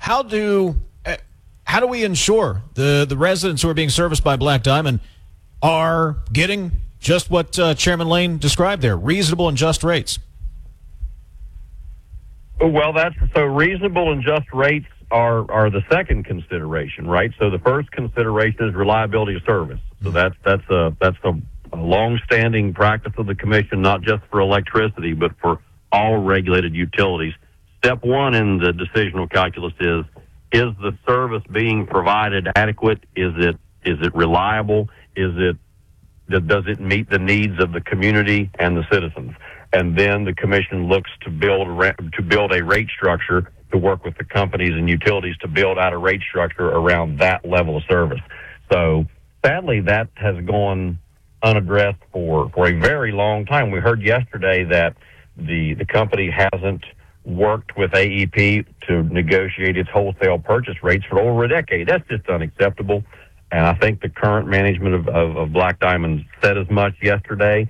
how do we ensure the residents who are being serviced by Black Diamond are getting just what Chairman Lane described there, reasonable and just rates? Well, so reasonable and just rates are the second consideration, right? So the first consideration is reliability of service. So that's a long-standing practice of the commission, not just for electricity, but for all regulated utilities. Step one in the decisional calculus is the service being provided adequate? Is it reliable? Does it meet the needs of the community and the citizens? And then the commission looks to build a rate structure to work with the companies and utilities to build out a rate structure around that level of service. So sadly, that has gone unaddressed for a very long time. We heard yesterday that the company hasn't worked with AEP to negotiate its wholesale purchase rates for over a decade. That's just unacceptable. And I think the current management of Black Diamond said as much yesterday.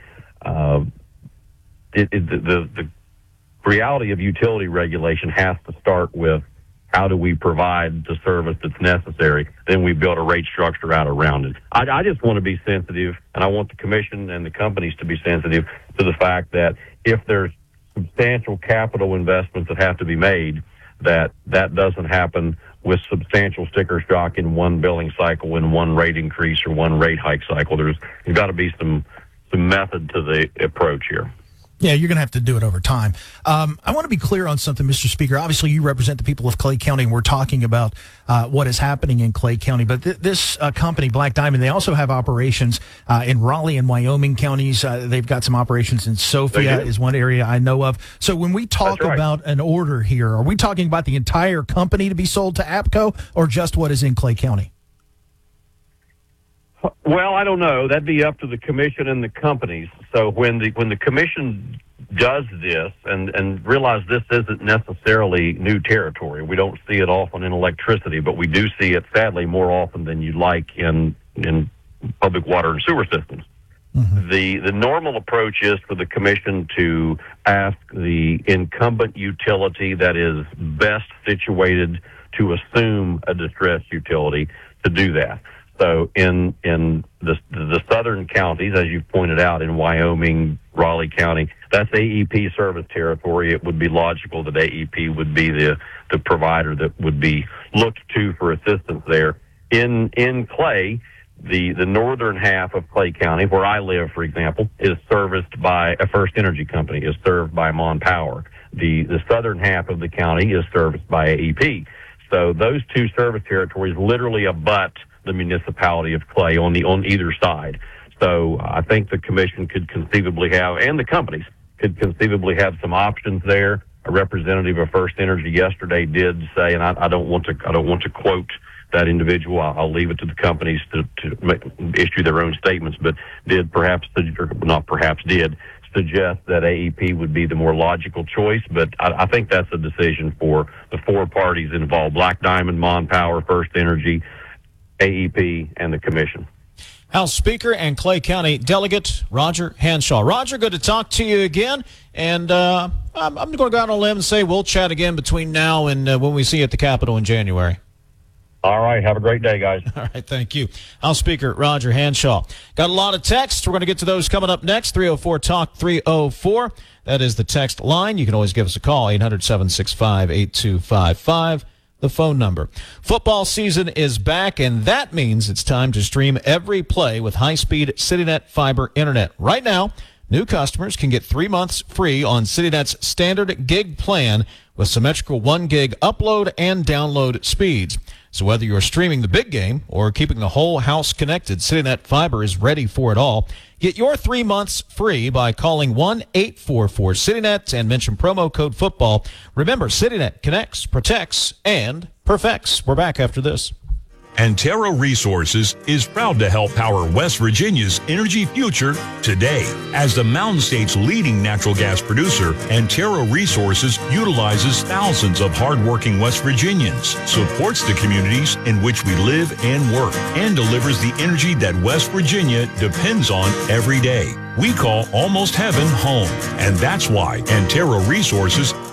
The reality of utility regulation has to start with how do we provide the service that's necessary. Then we build a rate structure out around it. I just want to be sensitive, and I want the commission and the companies to be sensitive to the fact that if there's substantial capital investments that have to be made, that doesn't happen with substantial sticker shock in one billing cycle, in one rate increase or one rate hike cycle. There's got to be some method to the approach here. Yeah, you're going to have to do it over time. I want to be clear on something, Mr. Speaker. Obviously, you represent the people of Clay County, and we're talking about what is happening in Clay County. But this company, Black Diamond, they also have operations in Raleigh and Wyoming counties. They've got some operations in Sophia is one area I know of. So when we talk about an order here, are we talking about the entire company to be sold to APCO or just what is in Clay County? Well, I don't know. That'd be up to the commission and the companies. So when the commission does this and realize this isn't necessarily new territory, we don't see it often in electricity, but we do see it sadly more often than you'd like in public water and sewer systems. Mm-hmm. The normal approach is for the commission to ask the incumbent utility that is best situated to assume a distressed utility to do that. So in the southern counties, as you've pointed out, in Wyoming, Raleigh County, that's AEP service territory. It would be logical that AEP would be the provider that would be looked to for assistance there. In Clay, the northern half of Clay County, where I live, for example, is serviced by a First Energy company, is served by Mon Power. The southern half of the county is serviced by AEP. So those two service territories literally abut the municipality of Clay on either side. So I think the commission could conceivably have, and the companies could conceivably have some options there. A representative of First Energy yesterday did say, and I don't want to quote that individual. I'll leave it to the companies to issue their own statements, but did suggest that AEP would be the more logical choice. But I think that's a decision for the four parties involved: Black Diamond, Mon Power, First Energy, AEP, and the commission. House Speaker and Clay County Delegate Roger Hanshaw. Roger, good to talk to you again. And I'm going to go out on a limb and say we'll chat again between now and when we see you at the Capitol in January. All right. Have a great day, guys. All right. Thank you. House Speaker Roger Hanshaw. Got a lot of texts. We're going to get to those coming up next. 304-TALK-304. That is the text line. You can always give us a call, 800-765-8255. The phone number. Football season is back, and that means it's time to stream every play with high-speed CityNet fiber internet. Right now, new customers can get 3 months free on CityNet's standard gig plan with symmetrical 1 gig upload and download speeds. So whether you're streaming the big game or keeping the whole house connected, CityNet fiber is ready for it all. Get your 3 months free by calling 1-844-CityNet and mention promo code football. Remember, CityNet connects, protects, and perfects. We're back after this. Antero Resources is proud to help power West Virginia's energy future today. As the Mountain State's leading natural gas producer, Antero Resources utilizes thousands of hardworking West Virginians, supports the communities in which we live and work, and delivers the energy that West Virginia depends on every day. We call almost heaven home, and that's why Antero Resources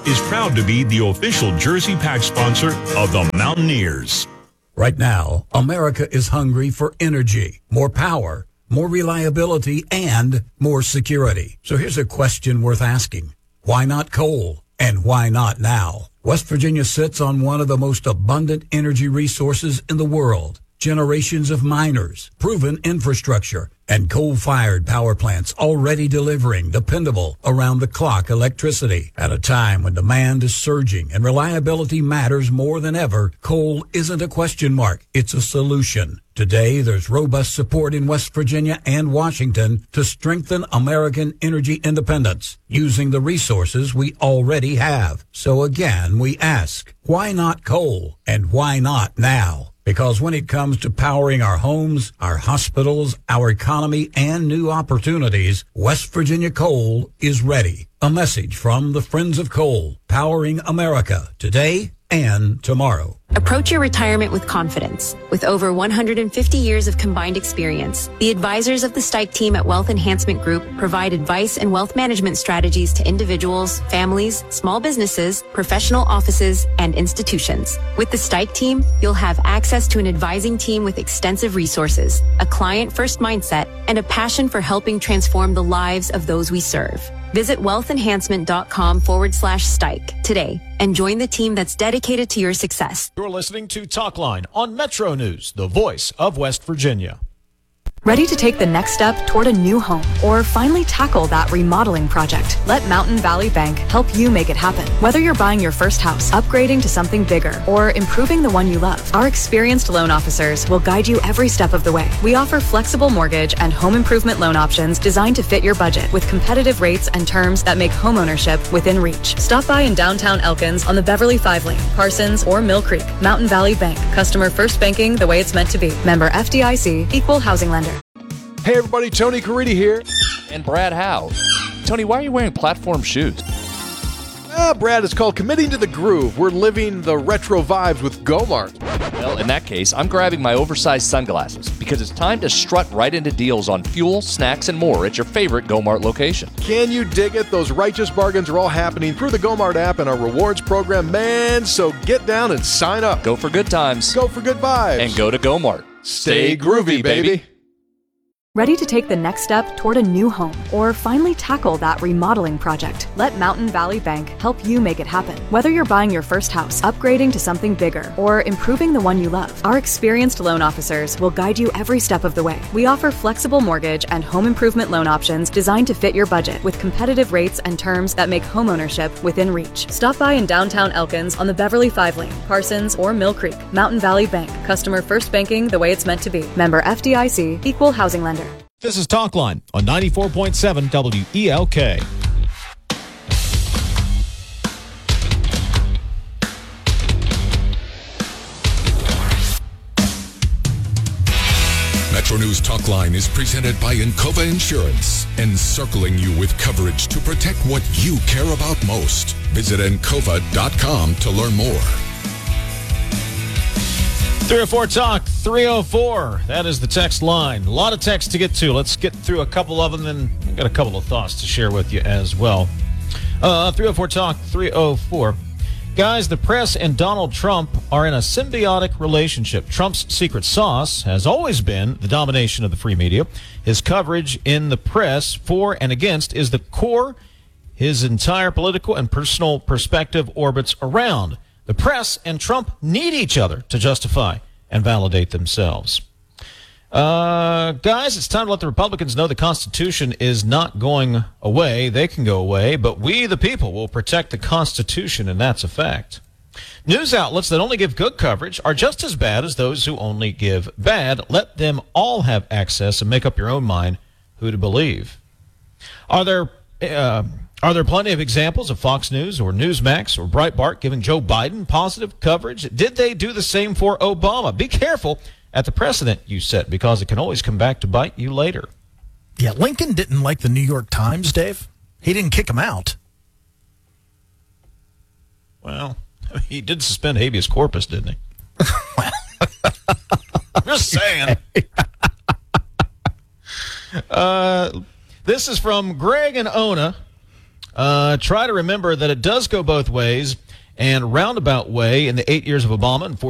is proud to be the official jersey patch sponsor of the Mountaineers. Right now, America is hungry for energy, more power, more reliability, and more security. So here's a question worth asking. Why not coal? And why not now? West Virginia sits on one of the most abundant energy resources in the world. Generations of miners, proven infrastructure, and coal-fired power plants already delivering dependable, around-the-clock electricity. At a time when demand is surging and reliability matters more than ever, coal isn't a question mark, it's a solution. Today, there's robust support in West Virginia and Washington to strengthen American energy independence using the resources we already have. So again, we ask, why not coal? And why not now? Because when it comes to powering our homes, our hospitals, our economy, and new opportunities, West Virginia Coal is ready. A message from the Friends of Coal, powering America today and tomorrow. Approach your retirement with confidence. With over 150 years of combined experience, the advisors of the Stike team at Wealth Enhancement Group provide advice and wealth management strategies to individuals, families, small businesses, professional offices, and institutions. With the Stike team, you'll have access to an advising team with extensive resources, a client-first mindset, and a passion for helping transform the lives of those we serve. Visit wealthenhancement.com/Stike today and join the team that's dedicated to your success. You're listening to Talkline on Metro News, the voice of West Virginia. Ready to take the next step toward a new home or finally tackle that remodeling project? Let Mountain Valley Bank help you make it happen. Whether you're buying your first house, upgrading to something bigger, or improving the one you love, our experienced loan officers will guide you every step of the way. We offer flexible mortgage and home improvement loan options designed to fit your budget with competitive rates and terms that make homeownership within reach. Stop by in downtown Elkins on the Beverly 5 Lane, Parsons, or Mill Creek. Mountain Valley Bank. Customer first banking the way it's meant to be. Member FDIC. Equal housing lender. Hey everybody, Tony Caridi here. And Brad Howe. Tony, why are you wearing platform shoes? Brad, it's called Committing to the Groove. We're living the retro vibes with Gomart. Well, in that case, I'm grabbing my oversized sunglasses because it's time to strut right into deals on fuel, snacks, and more at your favorite Gomart location. Can you dig it? Those righteous bargains are all happening through the Gomart app and our rewards program, man. So get down and sign up. Go for good times. Go for good vibes. And go to Gomart. Stay groovy, baby. Ready to take the next step toward a new home or finally tackle that remodeling project? Let Mountain Valley Bank help you make it happen. Whether you're buying your first house, upgrading to something bigger, or improving the one you love, our experienced loan officers will guide you every step of the way. We offer flexible mortgage and home improvement loan options designed to fit your budget with competitive rates and terms that make homeownership within reach. Stop by in downtown Elkins on the Beverly 5 Lane, Parsons, or Mill Creek. Mountain Valley Bank. Customer first banking the way it's meant to be. Member FDIC. Equal housing lender. This is Talkline on 94.7 WELK. Metro News Talkline is presented by Encova Insurance, encircling you with coverage to protect what you care about most. Visit Encova.com to learn more. 304 Talk, 304. That is the text line. A lot of text to get to. Let's get through a couple of them, and I've got a couple of thoughts to share with you as well. 304 Talk, 304. Guys, the press and Donald Trump are in a symbiotic relationship. Trump's secret sauce has always been the domination of the free media. His coverage in the press for and against is the core his entire political and personal perspective orbits around. The press and Trump need each other to justify and validate themselves. Guys, it's time to let the Republicans know the Constitution is not going away. They can go away, but we, the people, will protect the Constitution, and that's a fact. News outlets that only give good coverage are just as bad as those who only give bad. Let them all have access and make up your own mind who to believe. Are there plenty of examples of Fox News or Newsmax or Breitbart giving Joe Biden positive coverage? Did they do the same for Obama? Be careful at the precedent you set, because it can always come back to bite you later. Yeah, Lincoln didn't like the New York Times, Dave. He didn't kick him out. Well, he did suspend habeas corpus, didn't he? Just saying. This is from Greg and Ona. Try to remember that it does go both ways and roundabout way in the 8 years of Obama and